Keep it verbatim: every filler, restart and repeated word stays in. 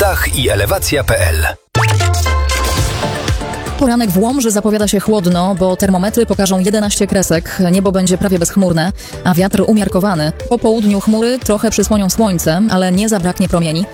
dach i elewacja kropka p l. Poranek w Łomży zapowiada się chłodno, bo termometry pokażą jedenaście kresek, niebo będzie prawie bezchmurne, a wiatr umiarkowany. Po południu chmury trochę przysłonią słońce, ale nie zabraknie promieni.